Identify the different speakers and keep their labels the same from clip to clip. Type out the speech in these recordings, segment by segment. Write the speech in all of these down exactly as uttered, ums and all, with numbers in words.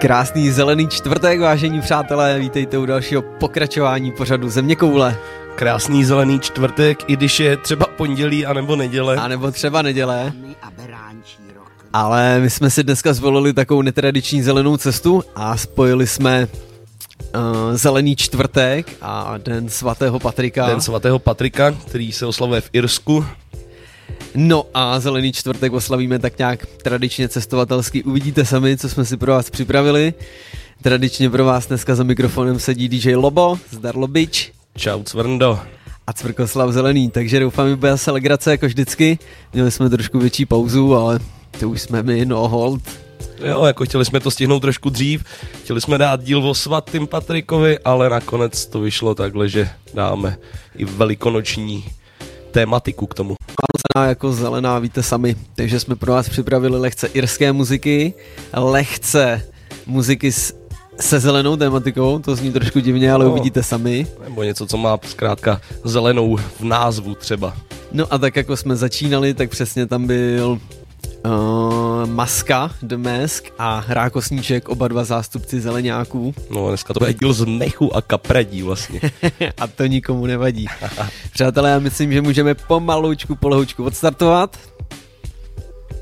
Speaker 1: Krásný zelený čtvrtek, vážení přátelé, vítejte u dalšího pokračování pořadu Zeměkoule.
Speaker 2: Krásný zelený čtvrtek, i když je třeba pondělí anebo neděle.
Speaker 1: A nebo třeba neděle. Ale my jsme si dneska zvolili takovou netradiční zelenou cestu a spojili jsme uh, zelený čtvrtek a den svatého Patrika.
Speaker 2: Den svatého Patrika, který se oslavuje v Irsku.
Speaker 1: No a zelený čtvrtek oslavíme tak nějak tradičně cestovatelsky. Uvidíte sami, co jsme si pro vás připravili. Tradičně pro vás dneska za mikrofonem sedí D J Lobo, zdar Lobič.
Speaker 2: Čau Cvrndo.
Speaker 1: A Cvrkoslav Zelený, takže doufám, že bude zase legrace jako vždycky. Měli jsme trošku větší pauzu, ale to už jsme my, no hold.
Speaker 2: Jo, jako chtěli jsme to stihnout trošku dřív, chtěli jsme dát díl o svatým Patrikovi, ale nakonec to vyšlo takhle, že dáme i velikonoční tématiku k tomu.
Speaker 1: Vánocená jako zelená, víte sami, takže jsme pro vás připravili lehce irské muziky, lehce muziky s, se zelenou tématikou, to zní trošku divně, ale no, uvidíte sami.
Speaker 2: Nebo něco, co má zkrátka zelenou v názvu třeba.
Speaker 1: No a tak jako jsme začínali, tak přesně tam byl uh, Maska, The Mask a Rákosníček, oba dva zástupci zeleňáků.
Speaker 2: No dneska to bude díl z mechu a kapredí vlastně.
Speaker 1: A to nikomu nevadí. Přátelé, já myslím, že můžeme pomaloučku, polehoučku odstartovat.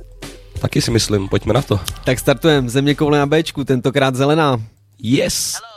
Speaker 2: Taky si myslím, pojďme na to.
Speaker 1: Tak startujeme, Zeměkoule na Béčku, tentokrát zelená.
Speaker 2: Yes!